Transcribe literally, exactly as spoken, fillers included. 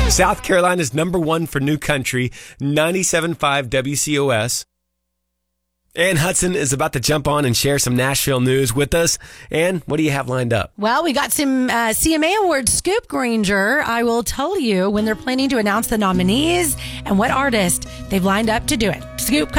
South Carolina's number one for new country, ninety-seven point five W C O S. Ann Hudson is about to jump on and share some Nashville news with us. Ann, what do you have lined up? Well, we got some uh, C M A Awards scoop, Granger. I will tell you when they're planning to announce the nominees and what artist they've lined up to do it. Scoop